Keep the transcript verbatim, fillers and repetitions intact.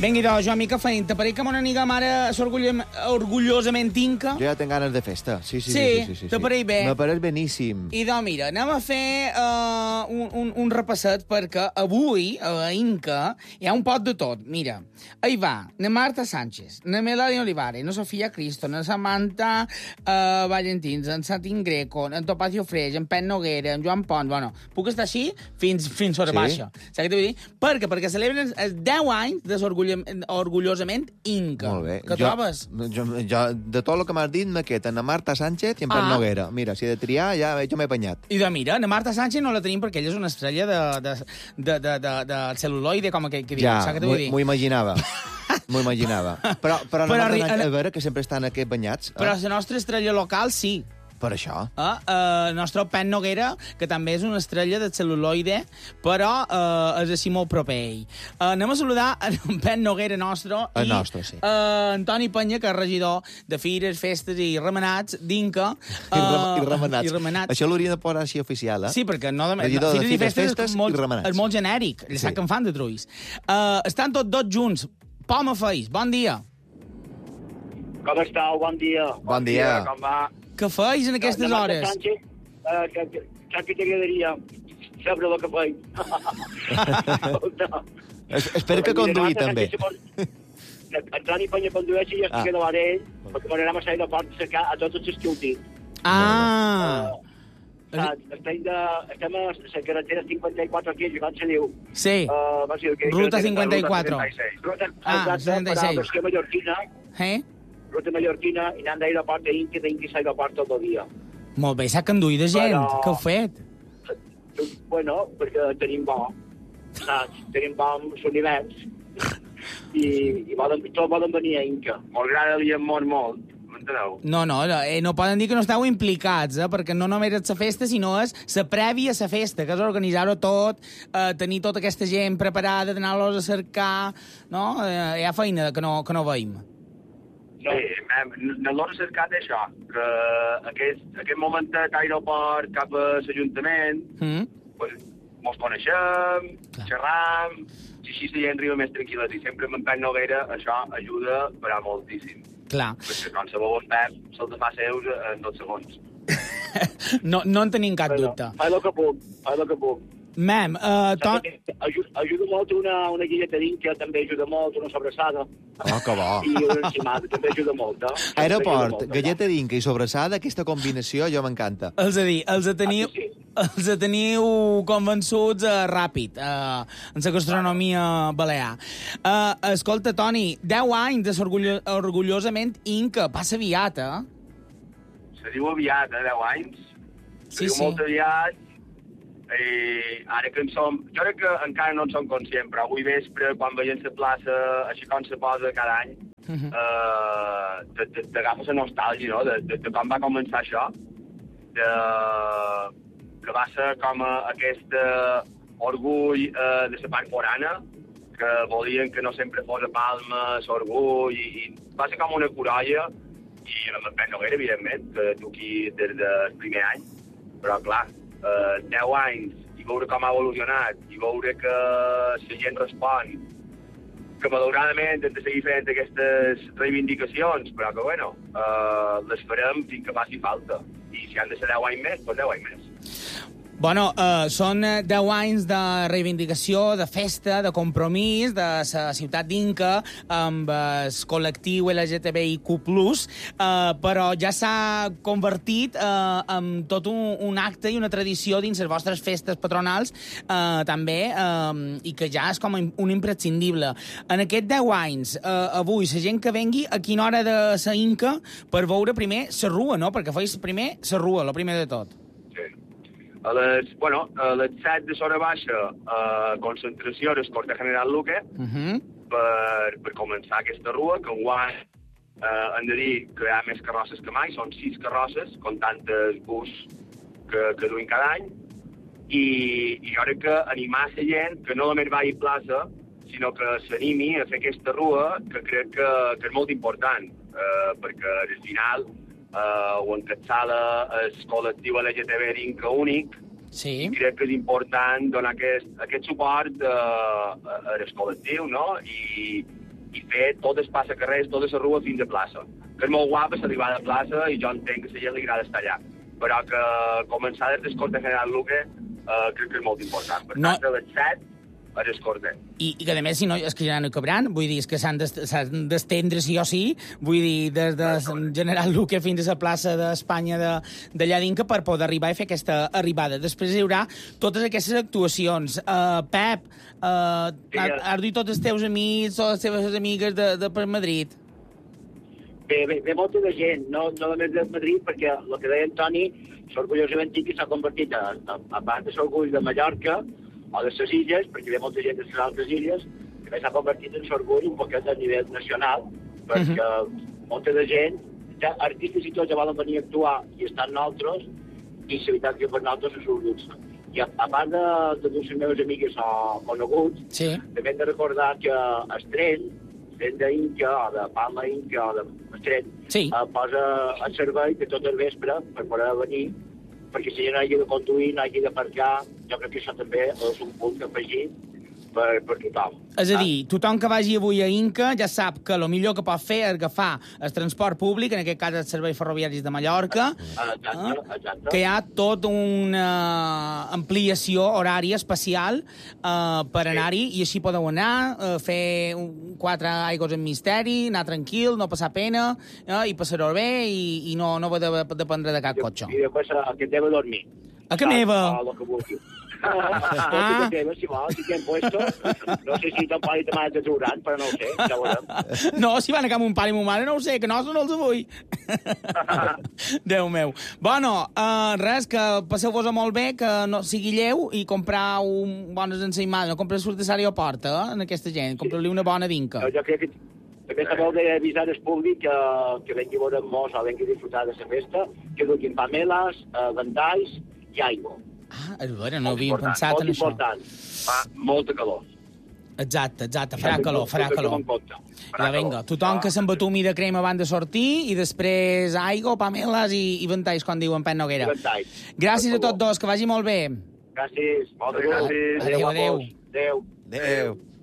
Vinga, idò, jo, mica feint. Te pareix que mon amiga mare s'orgullem- orgullosament inca? Jo ja tinc ganes de festa. Sí, sí, Sí, sí. sí, sí, sí, te pareix bé? Me pareix beníssim. Idò, mira, anem a fer uh, un, un, un repasset perquè avui a Inca hi ha un pot de tot. Mira, hi va na Marta Sánchez, na Melania Olivares, na Sofia Cristo, na Samantha uh, Valentins, en Satin Greco, en Topacio Freix, en Pet Noguera, en Joan Pont. Bueno, puc estar així fins, fins sobre Sí. baixa. Saps què t'ho vull dir? Per què? Perquè celebren els deu anys de orgullosament Inca. Molt bé. Què jo, trobes? Jo, jo, de tot el que m'has dit, me queda na Marta Sánchez i en Pep Ah. Noguera. Mira, si he de triar, ja jo m'he apanyat. I de mira, na Marta Sánchez no la tenim perquè ella és una estrella de, de, de, de, de, de cel·luloide, com que, que diu. Ja, Saps què t'ho vull dir? m'ho imaginava. M'ho imaginava. Però, però, Però no arri- m'ha a veure que sempre estan aquests banyats. Eh? Però la nostra estrella local, sí. Per això. Eh? Uh, el nostre Pet Noguera, que també és una estrella de cel·luloide, però uh, és així molt proper a ell. Uh, anem a saludar en Pet Noguera nostre. El i, nostre, sí. Uh, Antoni Penya, que és regidor de Fires, Festes i Remenats d'Inca. I, rem I remenats. I remenats. Això l'hauria de posar així oficial, eh? Sí, perquè no... De, Regidor de Fires i Fires, Festes Festes és molt, i Remenats. és molt genèric. Li Sí. sap que en fan de truis. Uh, estan tots dos junts. Poma feis, bon dia. Com estàu? Bon dia. Bon dia. Com va? Què feis en aquestes La Marta hores? Sánchez, uh, que, que, saps que t'agradaria saber el que feim? Es, espero que conduï, també. Antoni Penya condueix i jo estic Ah. a davant ell, perquè m'anem a l'aeroport a cercar a tots els esquiutins. Ah! Saps? Estem, de, estem a la carretera cinquanta i quatre aquí, com se diu? Sí. Uh, com se diu? Que- Ruta carretera- cinquanta i quatre. Ruta setanta i sis. Ruta, Ah, exacte, setanta i per a sis. la versió mallorquina, Eh? ruta mallorquina, i anem d'aeroport a Inca, d'Inca a l'aeroport tot el dia. Molt bé, s'ha conduït de gent. Però- Què heu fet? Bueno, perquè tenim bo, saps? Tenim bons univers. I, i volen, tots volen venir a Inca. M'agrada-li en món molt, m'enteneu? No, no, no, eh, no poden dir que no esteu implicats, eh, perquè no només és la festa, sinó és la prèvia a la festa, que és organitzar-ho tot, eh, tenir tota aquesta gent preparada, d'anar-los a cercar, no? Eh, hi ha feina que no, que no veiem. Sí, n'hem cercat això, que aquest, aquest momentet d'aeroport cap a l'Ajuntament, Mm? pues, mos coneixem, Clar. xerram, i així la gent riu més tranquil·la. I sempre amb en Pep Noguera això ajuda per a moltíssim. Clar. Perquè quan se veu en Pep, se'ls fa seus en dos segons. No, no en tenim cap dubte. Fa el que puc, fa el que puc. Mem, eh, to... Ajuda, ajuda molt una, una guilleta d'Inca, també ajuda molt, una sobrassada. Oh, que bo. I una encimada, també ajuda molt, eh? També Aeroport, ajuda molt, galleta d'Inca i sobrassada, aquesta combinació jo m'encanta. els a dir, els a teniu, Ah, sí, sí. els a teniu convençuts uh, ràpid uh, en la gastronomia balear. Uh, escolta, Toni, deu anys de orgullo orgullosament Inca. Passa aviat, eh? Se diu aviat, eh, deu anys. Se Sí, diu sí. molt aviat. I ara que en som... Jo crec que encara no en som conscients, però avui vespre, quan veiem la plaça, així com se posa cada any, uh Mhm. -huh. eh, t'agafes la nostàlgia, no?, de, de, de com va començar això, de, que va ser com a, aquest eh, orgull eh, de la part forana, que volien que no sempre fos a Palma, l'orgull, i, i va ser com una corolla, i amb el Pep Noguera, evidentment, que tu aquí des del primer any, però clar, eh, deu anys, i veure com ha evolucionat, i veure que la gent respon, que malauradament hem de seguir fent aquestes reivindicacions, però que, bueno, eh, les farem fins que faci falta. I si han de ser deu anys més, doncs deu anys més. Bueno, uh, són eh, deu anys de reivindicació, de festa, de compromís de la ciutat d'Inca amb el col·lectiu L G T B I Q plus, uh, però ja s'ha convertit uh, en tot un, un acte i una tradició dins les vostres festes patronals uh, també, uh, i que ja és com un imprescindible. En aquests deu anys, uh, avui, la gent que vengui, a quina hora de la Inca per veure primer la rua, no? Perquè feis primer la rua, el primer de tot. A les, bueno, a les set de l'hora baixa, eh, concentració a l'Escorte General Luque, Uh -huh. per, per començar aquesta rua, que enguany eh, hem de dir que hi ha més carrosses que mai, són sis carrosses, comptant el bus que, que duim cada any, i, i jo crec que animar la gent que no només vagi a plaça, sinó que s'animi a fer aquesta rua, que crec que, que és molt important, eh, perquè al final Uh, ho encapçala el col·lectiu L G T B d'Inca únic, Sí. i crec que és important donar aquest, aquest suport uh, al col·lectiu, no? I, i fer tot el passacarrers, tota la rua fins a plaça. Que és molt guapa l'arribada a plaça i jo entenc que a la gent li agrada estar allà. Però que començar des del Corte General Luque eh, crec que és molt important. Per No. tant, de les set a les Corte. I, i que, a més, si no, és que ja no hi cabran. Vull dir, és que s'han d'estendre sí o sí. Vull dir, des de General Luque fins a la plaça d'Espanya d'allà d'Inca per poder arribar i fer aquesta arribada. Després hi haurà totes aquestes actuacions. Uh, Pep, uh, Sí, has, has dit tots els teus amics o les teves amigues de, de per Madrid? Bé, bé, bé, molta de gent, no, no només de Madrid, perquè el que deia en Toni, l'orgullosament que s'ha convertit, a, a, a part de l'orgull de Mallorca, o de les illes, perquè ve molta gent de les altres illes, que s'ha convertit en l'orgull un poquet a nivell nacional, perquè uh -huh. molta de gent, ja artistes i tots ja volen venir a actuar i estan nosaltres, i la veritat que per nosaltres és un luxe. I a, a part de, de les meves amigues o coneguts, Sí. també hem de recordar que el tren, tren d'Inca o de Palma Inca o de tren, Sí. eh, posa en servei de tot el vespre per poder venir, perquè si no hagi de conduir, no hagi d'aparcar, jo crec que això també és un punt a afegir per, per tothom. És a dir, tothom que vagi avui a Inca ja sap que el millor que pot fer és agafar el transport públic, en aquest cas els serveis ferroviaris de Mallorca, Exacte, exacte. que hi ha tota una ampliació horària especial eh, per anar-hi, i així podeu anar, eh, fer un, quatre aigües en misteri, anar tranquil, no passar pena, eh, i passar-ho bé, i, i no, no haver de dependre de cap cotxe. I després a que deu dormir. A que meva? A lo que vulgui. Ah. Si vols, si tenen puesto, no sé si ton pare i ta mare te trauran, però no ho sé, ja veurem. No, si van a cap un pare i mon mare, no ho sé, que no, no els vull. Déu meu. Bueno, uh, res, que passeu-vos molt bé, que no sigui lleu, i comprau bones ensaïmades. No compreu surt de l'aeroport, eh, en aquesta gent. Compreu-li una bona vinca. No, jo crec que també s'ha d'avisar al públic que, que vengui a veure molts o vengui a disfrutar de la festa, que duguin pameles, eh, ventalls i aigua. Ah, a veure, no Molt havíem important, pensat en molt això. important. Fa molta calor. Exacte, exacte, farà calor, farà calor. Ja, vinga, tothom que s'embatumi de crema abans de sortir, i després aigua, pameles i, i ventalls, com diuen Pep Noguera. Ventalls. Gràcies a tots dos, que vagi molt bé. Gràcies. Moltes gràcies. Adéu, adéu. Adéu. Adéu.